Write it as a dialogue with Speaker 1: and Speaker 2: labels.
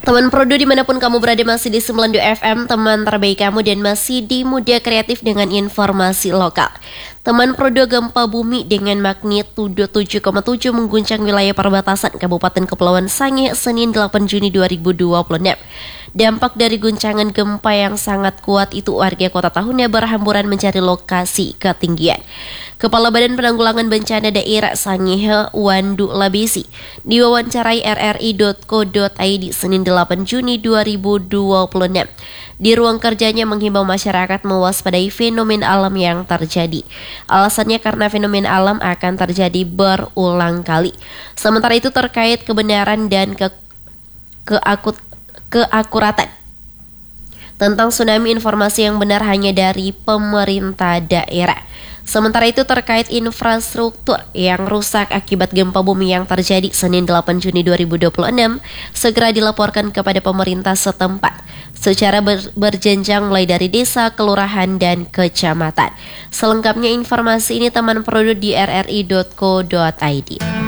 Speaker 1: Teman Prodo dimanapun kamu berada, masih di 92 FM, teman terbaik kamu, dan masih di Muda Kreatif dengan informasi lokal. Teman Prodo, gempa bumi dengan magnitudo 7,7 mengguncang wilayah perbatasan Kabupaten Kepulauan Sangihe Senin 8 Juni 2026. Dampak dari guncangan gempa yang sangat kuat itu warga kota Tahuna berhamburan mencari lokasi ketinggian. Kepala Badan Penanggulangan Bencana Daerah Sangihe, Wandu Labisi, diwawancarai rri.co.id Senin 8 Juni 2026. Di ruang kerjanya menghimbau masyarakat mewaspadai fenomena alam yang terjadi. Alasannya karena fenomena alam akan terjadi berulang kali. Sementara itu terkait kebenaran dan keakuratan tentang tsunami, informasi yang benar hanya dari pemerintah daerah. Sementara itu terkait infrastruktur yang rusak akibat gempa bumi yang terjadi Senin 8 Juni 2026 segera dilaporkan kepada pemerintah setempat secara berjenjang mulai dari desa, kelurahan, dan kecamatan. Selengkapnya informasi ini teman Prodo di rri.co.id.